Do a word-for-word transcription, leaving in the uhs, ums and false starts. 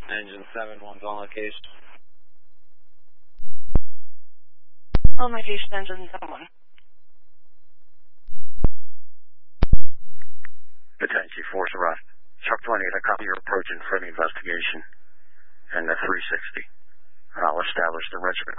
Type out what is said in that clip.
Engine seven, one's on location. On location, engine seven one. Potentially force arrest. Truck twenty-eight, I copy your approach and for the investigation. And the three sixty. And I'll establish the regiment